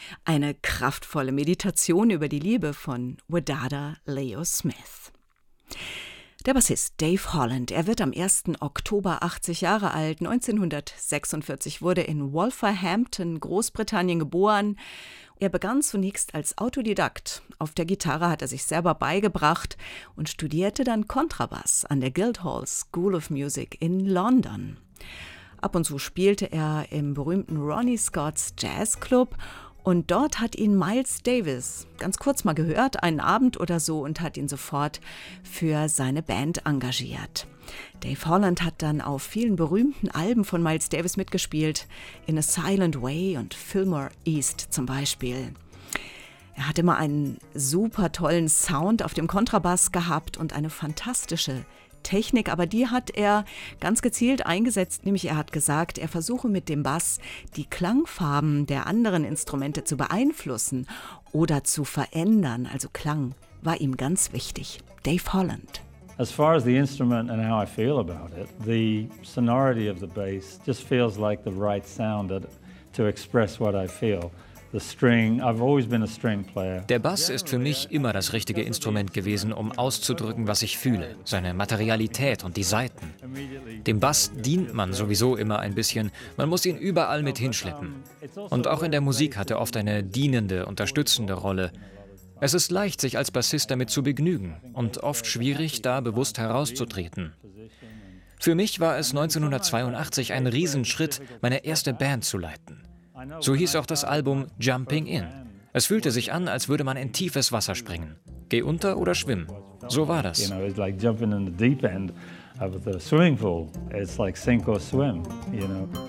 Eine kraftvolle Meditation über die Liebe von Wadada Leo Smith. Der Bassist Dave Holland, er wird am 1. Oktober 80 Jahre alt. 1946 wurde in Wolverhampton, Großbritannien geboren. Er begann zunächst als Autodidakt. Auf der Gitarre hat er sich selber beigebracht und studierte dann Kontrabass an der Guildhall School of Music in London. Ab und zu spielte er im berühmten Ronnie Scott's Jazz Club. Und dort hat ihn Miles Davis ganz kurz mal gehört, einen Abend oder so, und hat ihn sofort für seine Band engagiert. Dave Holland hat dann auf vielen berühmten Alben von Miles Davis mitgespielt, In a Silent Way und Fillmore East zum Beispiel. Er hat immer einen super tollen Sound auf dem Kontrabass gehabt und eine fantastische Technik, aber die hat er ganz gezielt eingesetzt, nämlich er hat gesagt, er versuche mit dem Bass die Klangfarben der anderen Instrumente zu beeinflussen oder zu verändern. Also Klang war ihm ganz wichtig. Dave Holland. As far as the instrument and how I feel about it, the sonority of the bass just feels like the right sound to express what I feel. Der Bass ist für mich immer das richtige Instrument gewesen, um auszudrücken, was ich fühle, seine Materialität und die Saiten. Dem Bass dient man sowieso immer ein bisschen, man muss ihn überall mit hinschleppen. Und auch in der Musik hat er oft eine dienende, unterstützende Rolle. Es ist leicht, sich als Bassist damit zu begnügen und oft schwierig, da bewusst herauszutreten. Für mich war es 1982 ein Riesenschritt, meine erste Band zu leiten. So hieß auch das Album Jumping In. Es fühlte sich an, als würde man in tiefes Wasser springen. Geh unter oder schwimm. So war das. It's like jumping in the deep end of the swimming pool. It's like sink or swim,